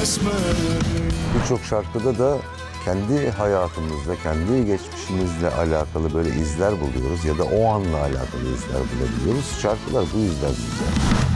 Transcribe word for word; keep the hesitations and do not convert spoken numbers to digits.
Birçok şarkıda da kendi hayatımızda, kendi geçmişimizle alakalı böyle izler buluyoruz ya da o anla alakalı izler bulabiliyoruz. Şarkılar bu yüzden güzel.